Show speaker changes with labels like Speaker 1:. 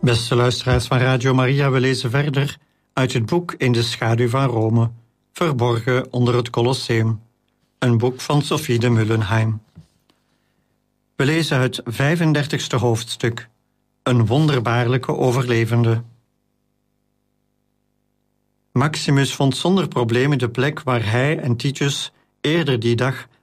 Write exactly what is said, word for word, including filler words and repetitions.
Speaker 1: Beste luisteraars van Radio Maria, we lezen verder uit het boek In de schaduw van Rome, verborgen onder het Colosseum. Een boek van Sophie de Mullenheim. We lezen het vijfendertigste hoofdstuk, een wonderbaarlijke overlevende. Maximus vond zonder problemen de plek waar hij en Titus eerder die dag